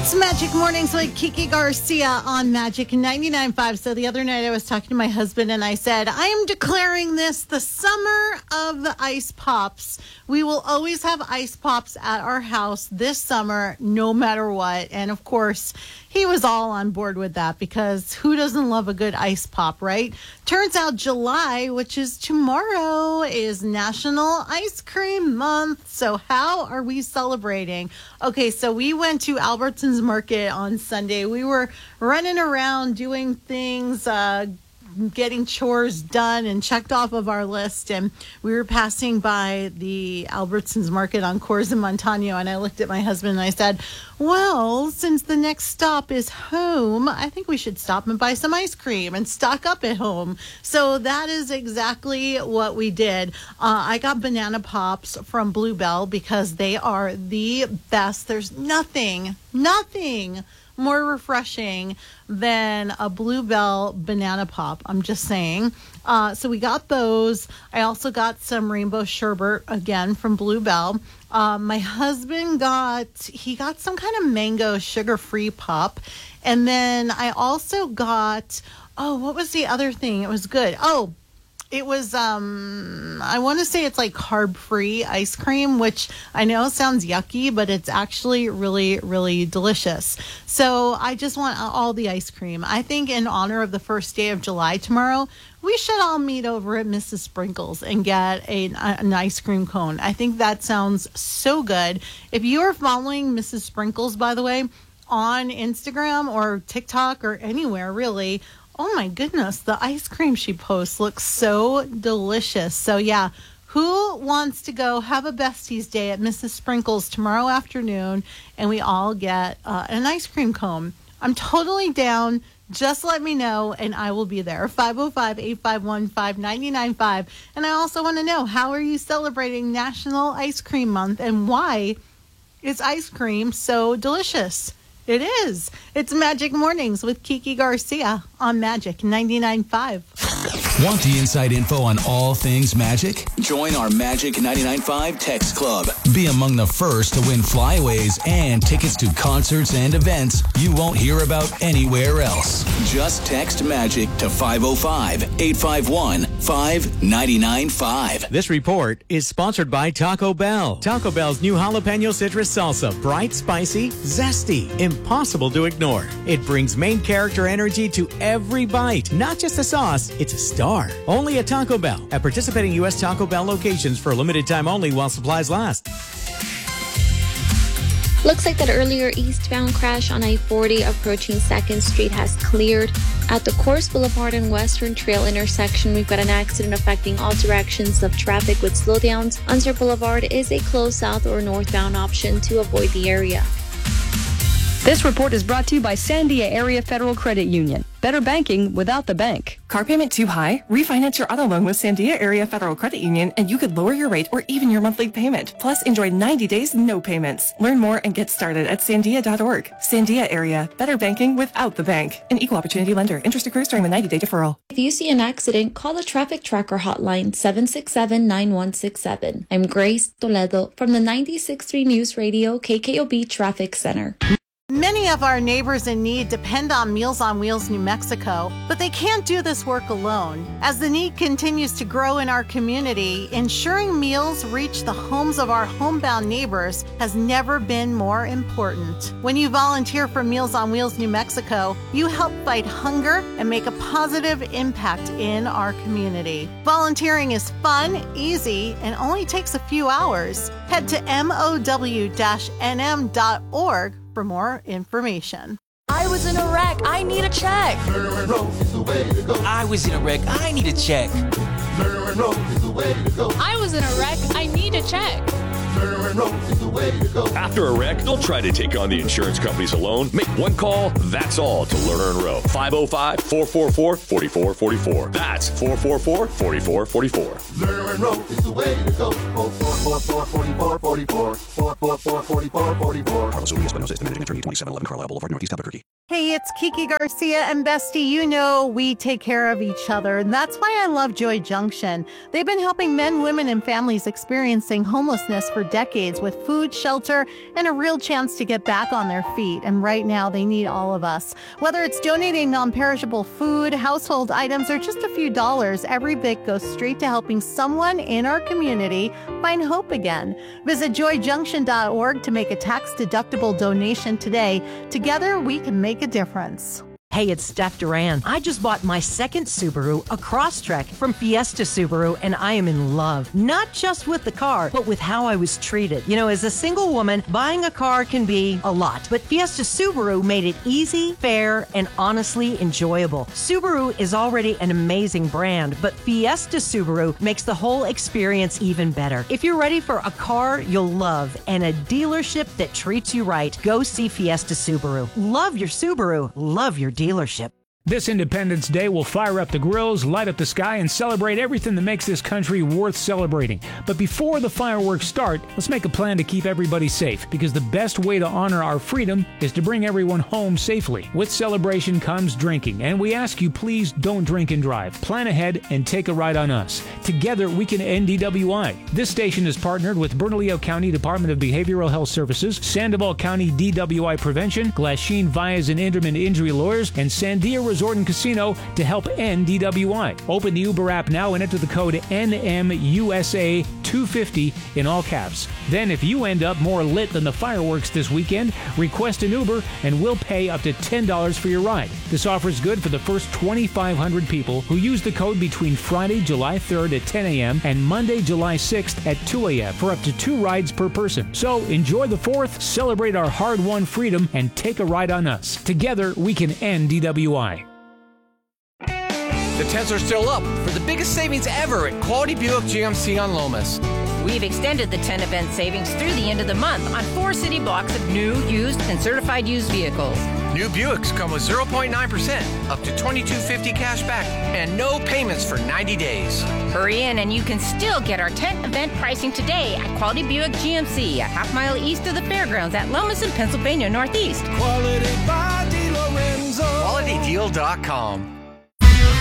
It's Magic Mornings with Kiki Garcia on Magic 99.5. So the other night I was talking to my husband and I said, I am declaring this the summer of the ice pops. We will always have ice pops at our house this summer, no matter what. And of course, he was all on board with that because who doesn't love a good ice pop, right? Turns out July, which is tomorrow, is National Ice Cream Month. So how are we celebrating? Okay, so we went to Albertsons Market on Sunday. We were running around doing things, getting chores done and checked off of our list, and we were passing by the Albertsons Market on Coors and Montano, and I looked at my husband and I said, well, since the next stop is home, I think we should stop and buy some ice cream and stock up at home. So that is exactly what we did. I got banana pops from Bluebell because they are the best. There's nothing more refreshing than a Bluebell banana pop. I'm just saying. So we got those. I also got some rainbow sherbet again from Bluebell. My husband got some kind of mango sugar-free pop. And then I also got, what was the other thing? It was good. It was, I want to say it's like carb-free ice cream, which I know sounds yucky, but it's actually really, really delicious. So I just want all the ice cream. I think in honor of the first day of July tomorrow, we should all meet over at Mrs. Sprinkles and get an ice cream cone. I think that sounds so good. If you are following Mrs. Sprinkles, by the way, on Instagram or TikTok or anywhere really, oh my goodness, the ice cream she posts looks so delicious. So yeah, who wants to go have a besties day at Mrs. Sprinkles tomorrow afternoon and we all get an ice cream cone? I'm totally down. Just let me know and I will be there. 505-851-5995. And I also want to know, how are you celebrating National Ice Cream Month and why is ice cream so delicious? It is. It's Magic Mornings with Kiki Garcia on Magic 99.5. Want the inside info on all things Magic? Join our Magic 99.5 text club. Be among the first to win flyaways and tickets to concerts and events you won't hear about anywhere else. Just text Magic to 505-851-5995. This report is sponsored by Taco Bell. Taco Bell's new jalapeno citrus salsa. Bright, spicy, zesty, impossible to ignore. It brings main character energy to every bite. Not just a sauce, it's a star. Only at Taco Bell. At participating U.S. Taco Bell locations for a limited time only while supplies last. Looks like that earlier eastbound crash on I-40 approaching 2nd Street has cleared. At the Coors Boulevard and Western Trail intersection, we've got an accident affecting all directions of traffic with slowdowns. Unser Boulevard is a closed south or northbound option to avoid the area. This report is brought to you by Sandia Area Federal Credit Union. Better banking without the bank. Car payment too high? Refinance your auto loan with Sandia Area Federal Credit Union and you could lower your rate or even your monthly payment. Plus, enjoy 90 days no payments. Learn more and get started at sandia.org. Sandia Area. Better banking without the bank. An equal opportunity lender. Interest accrues during the 90-day deferral. If you see an accident, call the Traffic Tracker hotline 767-9167. I'm Grace Toledo from the 96.3 News Radio KKOB Traffic Center. Many of our neighbors in need depend on Meals on Wheels New Mexico, but they can't do this work alone. As the need continues to grow in our community, ensuring meals reach the homes of our homebound neighbors has never been more important. When you volunteer for Meals on Wheels New Mexico, you help fight hunger and make a positive impact in our community. Volunteering is fun, easy, and only takes a few hours. Head to mow-nm.org for more information. I was in a wreck. I need a check. I was in a wreck. I need a check. I was in a wreck. I need a check. After a wreck, don't try to take on the insurance companies alone. Make one call, that's all, to Lerner & Rowe. 505-444-4444. That's 444-4444. Lerner & Rowe is the way to go. 444-4444. 444-4444. Carlos Urias, Espinosa, Managing Attorney, 2711 Carlisle Boulevard, Northeast Albuquerque. Hey, it's Kiki Garcia and Bestie. You know we take care of each other, and that's why I love Joy Junction. They've been helping men, women, and families experiencing homelessness for decades with food, shelter, and a real chance to get back on their feet. And right now, they need all of us. Whether it's donating non-perishable food, household items, or just a few dollars, every bit goes straight to helping someone in our community find hope again. Visit joyjunction.org to make a tax-deductible donation today. Together, we can make a difference. Hey, it's Steph Duran. I just bought my second Subaru, a Crosstrek from Fiesta Subaru, and I am in love. Not just with the car, but with how I was treated. You know, as a single woman, buying a car can be a lot, but Fiesta Subaru made it easy, fair, and honestly enjoyable. Subaru is already an amazing brand, but Fiesta Subaru makes the whole experience even better. If you're ready for a car you'll love and a dealership that treats you right, go see Fiesta Subaru. Love your Subaru. Love your dealership. This Independence Day will fire up the grills, light up the sky, and celebrate everything that makes this country worth celebrating. But before the fireworks start, let's make a plan to keep everybody safe, because the best way to honor our freedom is to bring everyone home safely. With celebration comes drinking, and we ask you please don't drink and drive. Plan ahead and take a ride on us. Together we can end DWI. This station is partnered with Bernalillo County Department of Behavioral Health Services, Sandoval County DWI Prevention, Glasheen Vyas and Inderman Injury Lawyers, and Sandia Resort and Casino to help end DWI. Open the Uber app now and enter the code NMUSA250 in all caps. Then if you end up more lit than the fireworks this weekend, request an Uber and we'll pay up to $10 for your ride. This offer is good for the first 2,500 people who use the code between Friday, July 3rd at 10 a.m. and Monday, July 6th at 2 a.m. for up to 2 rides per person. So enjoy the 4th, celebrate our hard-won freedom, and take a ride on us. Together, we can end DWI. The tents are still up for the biggest savings ever at Quality Buick GMC on Lomas. We've extended the 10 event savings through the end of the month on 4 city blocks of new, used, and certified used vehicles. New Buicks come with 0.9%, up to $2,250 cash back, and no payments for 90 days. Hurry in and you can still get our 10 event pricing today at Quality Buick GMC, a half-mile east of the fairgrounds at Lomas in Pennsylvania Northeast. Quality by DeLorenzo. QualityDeal.com.